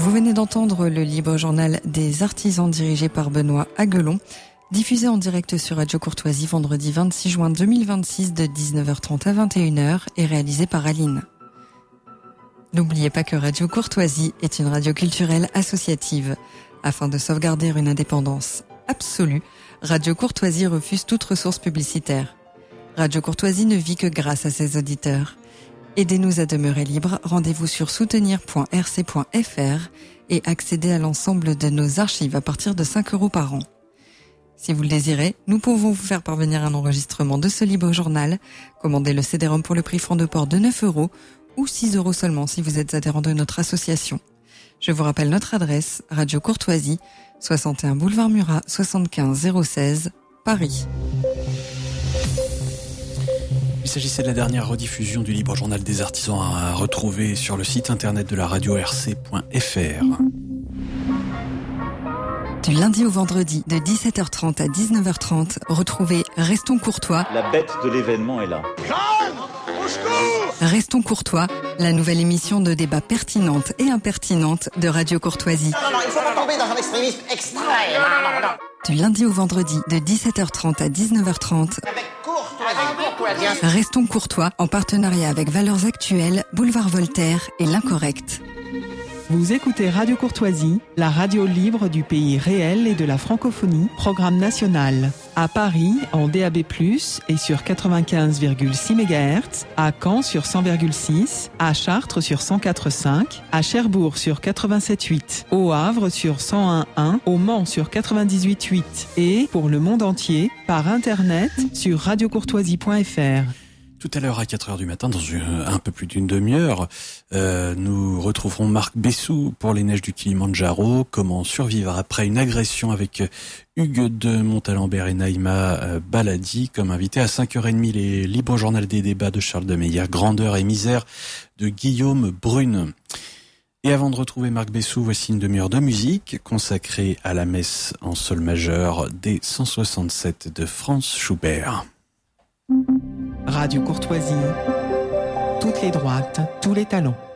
Vous venez d'entendre le libre journal des artisans dirigé par Benoît Aguelon, diffusé en direct sur Radio Courtoisie vendredi 26 juin 2026 de 19h30 à 21h et réalisé par Aline. N'oubliez pas que Radio Courtoisie est une radio culturelle associative. Afin de sauvegarder une indépendance absolue, Radio Courtoisie refuse toute ressource publicitaire. Radio Courtoisie ne vit que grâce à ses auditeurs. Aidez-nous à demeurer libres, rendez-vous sur soutenir.rc.fr et accédez à l'ensemble de nos archives à partir de 5 € par an. Si vous le désirez, nous pouvons vous faire parvenir un enregistrement de ce libre journal. Commandez le CD-ROM pour le prix franc de port de 9 € ou 6 € seulement si vous êtes adhérent de notre association. Je vous rappelle notre adresse, Radio Courtoisie, 61 boulevard Murat, 75 016, Paris. Il s'agissait de la dernière rediffusion du libre journal des artisans à retrouver sur le site internet de la radio rc.fr. Du lundi au vendredi, de 17h30 à 19h30, retrouvez Restons Courtois. La bête de l'événement est là. Restons Courtois, la nouvelle émission de débat pertinente et impertinente de Radio Courtoisie. Non, il faut pas tomber dans un extrémisme extrême. Non. Du lundi au vendredi, de 17h30 à 19h30. Avec courtoisie. Restons Courtois, en partenariat avec Valeurs Actuelles, Boulevard Voltaire et L'Incorrect. Vous écoutez Radio Courtoisie, la radio libre du pays réel et de la francophonie, programme national. À Paris, en DAB+, et sur 95,6 MHz, à Caen sur 100,6, à Chartres sur 104,5, à Cherbourg sur 87,8, au Havre sur 101,1, au Mans sur 98,8 et, pour le monde entier, par Internet sur radiocourtoisie.fr. Tout à l'heure à 4h du matin, dans un peu plus d'une demi-heure, nous retrouverons Marc Bessou pour les neiges du Kilimandjaro. Comment survivre après une agression avec Hugues de Montalembert et Naïma Baladi comme invité à 5h30 les libres journal des débats de Charles de Meyer, Grandeur et misère de Guillaume Brune. Et avant de retrouver Marc Bessou, voici une demi-heure de musique consacrée à la messe en sol majeur des 167 de Franz Schubert. Radio Courtoisie, toutes les droites, tous les talents.